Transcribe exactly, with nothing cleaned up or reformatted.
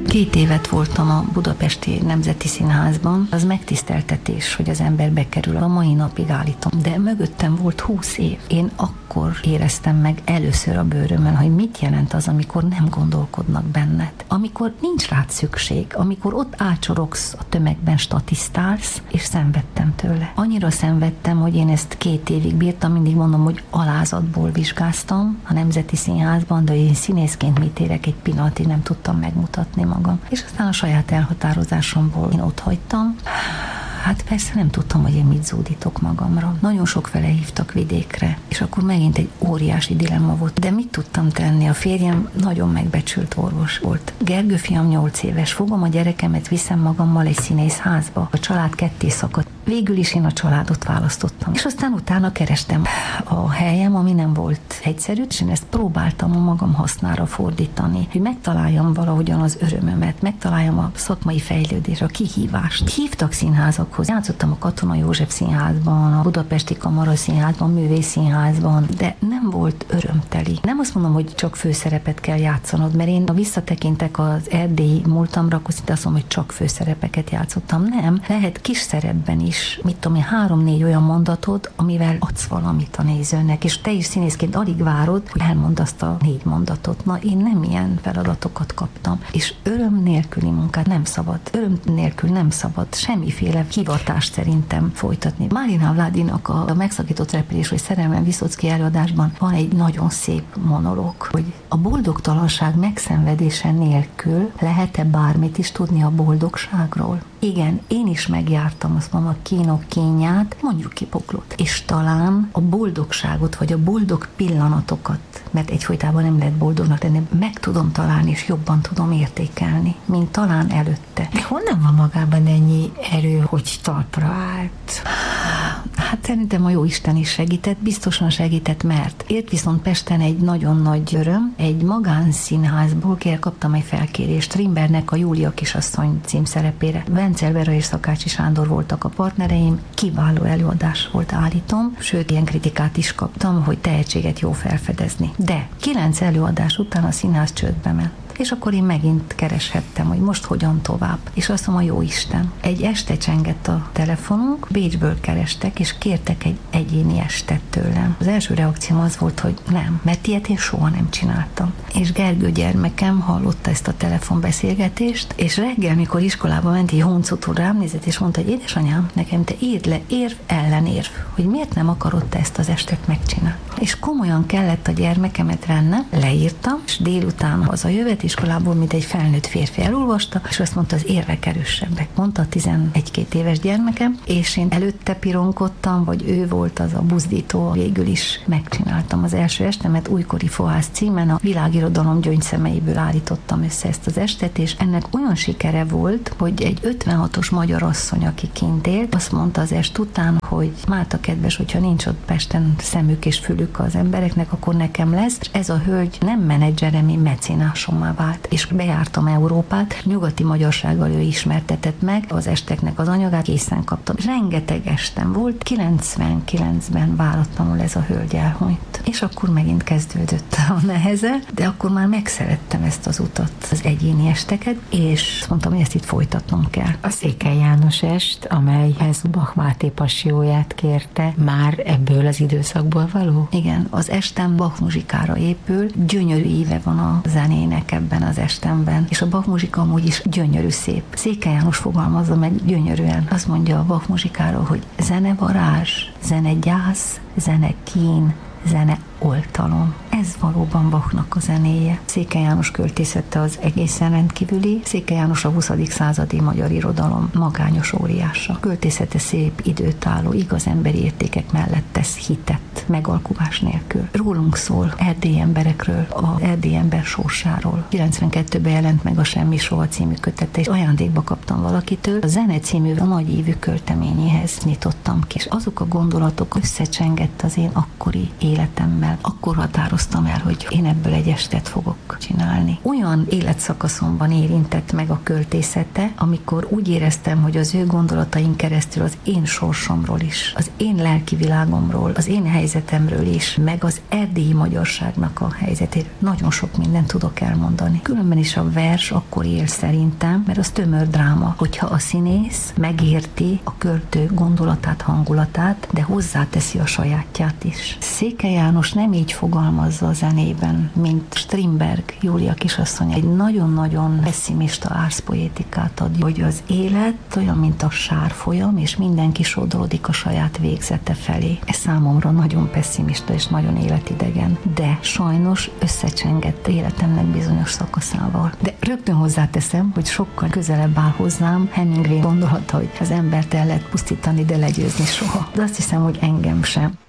Két évet voltam a Budapesti Nemzeti Színházban. Az megtiszteltetés, hogy az ember bekerül. A mai napig állítom. De mögöttem volt húsz év. Én akkor éreztem meg először a bőrömön, hogy mit jelent az, amikor nem gondolkodnak benned. Amikor nincs rád szükség, amikor ott ácsorogsz a tömegben, statisztálsz, és szenvedtem tőle. Annyira szenvedtem, hogy én ezt két évig bírtam, mindig mondom, hogy alázatból vizsgáztam a Nemzeti Színházban, de én színészként mit érek, egy pillanatig nem tudtam megmutatni magam. És aztán a saját elhatározásomból én ott hagytam. Hát persze nem tudtam, hogy én mit zúdítok magamra. Nagyon sok fele hívtak vidékre, és akkor megint egy óriási dilemma volt. De mit tudtam tenni? A férjem nagyon megbecsült orvos volt. Gergő fiam nyolc éves, fogom a gyerekemet, viszem magammal egy színészházba. A család ketté szakadt. Végül is én a családot választottam. És aztán utána kerestem a helyem, ami nem volt egyszerű, és én ezt próbáltam a magam hasznára fordítani, hogy megtaláljam valahogyan az örömömet, megtaláljam a szakmai fejlődést, a kihívást. Hívtak színházakhoz. Játszottam a Katona József Színházban, a Budapesti Kamara Színházban, Művészszínházban, de nem volt örömteli. Nem azt mondom, hogy csak főszerepet kell játszanod, mert én, ha visszatekintek az erdélyi múltamra, akkor szinte azt mondom, hogy csak főszerepeket játszottam. Nem, lehet kis szerepben is, mit tudom én, három-négy olyan mondatod, amivel adsz valamit a nézőnek, és te is színészként alig várod, hogy elmondd azt a négy mondatot. Na, én nem ilyen feladatokat kaptam, és öröm nélküli munkát nem szabad. Öröm nélkül nem szabad semmiféle hivatást szerintem folytatni. Márina Vladinak a Megszakított repülés, vagy Szerelmem Viszocki előadásban van egy nagyon szép monológ, hogy a boldogtalanság megszenvedése nélkül lehet-e bármit is tudni a boldogságról? Igen, én is megjártam, azt mondom, a kínok kínját, mondjuk ki Poklot. És talán a boldogságot, vagy a boldog pillanatokat, mert egyfolytában nem lehet boldognak lenni, meg tudom találni, és jobban tudom értékelni, mint talán előtte. De honnan van magában ennyi erő, hogy talpra állt? Hát szerintem a Jóisten is segített, biztosan segített, mert ért viszont Pesten egy nagyon nagy öröm, egy magánszínházból kér kaptam egy felkérést Strindbergnek a Júlia kisasszony címszerepére. Vencel Vera és Szakácsi Sándor voltak a partnereim, kiváló előadás volt, állítom, sőt, ilyen kritikát is kaptam, hogy tehetséget jó felfedezni. De kilenc előadás után a színház csődbe ment. És akkor én megint kereshettem, hogy most hogyan tovább. És azt mondom, a Jóisten. Egy este csengett a telefonunk, Bécsből kerestek, és kértek egy egyéni estet tőlem. Az első reakcióm az volt, hogy nem, mert ilyet én soha nem csináltam. És Gergő gyermekem hallotta ezt a telefonbeszélgetést, és reggel, mikor iskolába ment, így huncuttul rám nézett, és mondta, hogy édesanyám, nekem te írd le érv ellenérv, hogy miért nem akarod te ezt az estet megcsinálni. És komolyan kellett a gyermekemet vennem, leírtam, és délután hazajövet, iskolából, mint egy felnőtt férfi elolvasta, és azt mondta, az érvek erősebbek, mondta a tizenegy-két éves gyermekem, és én előtte pironkodtam, vagy ő volt az a buzdító, végül is megcsináltam az első estemet, Újkori Fohász címen, a világirodalom gyöngyszemeiből állítottam össze ezt az estet, és ennek olyan sikere volt, hogy egy ötvenhatos magyar asszony, aki kint élt, azt mondta az est után, hogy Málta kedves, hogyha nincs ott Pesten szemük és fülük az embereknek, akkor nekem lesz, és ez a hölgy nem menedzserem, én mecénásommá vált, és bejártam Európát, nyugati magyarsággal ő ismertetett meg az esteknek az anyagát, készen kaptam. Rengeteg estem volt, kilencvenkilencben váratlanul ez a hölgy elhunyt. És akkor megint kezdődött a neheze, de akkor már megszerettem ezt az utat, az egyéni esteket, és azt mondtam, hogy ezt itt folytatnom kell. A Székely János est, amelyhez Bach Máté Passióját kérte, már ebből az időszakból való? Igen, az estem Bach muzsikára épül, gyönyörű íve van a zenének ebben az estemben, és a Bach muzsika amúgy is gyönyörű szép. Székely János fogalmazza meg gyönyörűen. Azt mondja a Bach muzsikáról, hogy zene varázs, zene gyász, zene kín, zene oltalom. Ez valóban Bachnak a zenéje. Székely János költészete az egészen rendkívüli. Székely János a huszadik századi magyar irodalom magányos óriása. Költészete szép, időtálló, igaz emberi értékek mellett tesz hitet, megalkuvás nélkül. Rólunk szól, erdélyi emberekről, az erdélyi ember sorsáról. kilencvenkettőben jelent meg a Semmi soha című kötete, és ajándékba kaptam valakitől. A Zene című a nagy ívű költeményéhez nyitottam ki, és azok a gondolatok összecsengett az én akkori életemmel. Akkor határoztam el, hogy én ebből egy estet fogok csinálni. Olyan életszakaszomban érintett meg a költészete, amikor úgy éreztem, hogy az ő gondolatain keresztül az én sorsomról is, az én lelki világomról, az én helyzetemről is, meg az erdélyi magyarságnak a helyzetéről nagyon sok mindent tudok elmondani. Különben is a vers akkor él szerintem, mert az tömör dráma, hogyha a színész megérti a költő gondolatát, hangulatát, de hozzáteszi a sajátját is. Székely János nem így fogalmazza a zenében, mint Strindberg, Júlia kisasszony. Egy nagyon-nagyon pessimista árszpoétikát ad, hogy az élet olyan, mint a sárfolyam, és mindenki sodródik a saját végzete felé. Ez számomra nagyon pessimista és nagyon életidegen, de sajnos összecsengett életemnek bizonyos szakaszával. De rögtön hozzáteszem, hogy sokkal közelebb áll hozzám Hemingway gondolata, hogy az embert el lehet pusztítani, de legyőzni soha. De azt hiszem, hogy engem sem.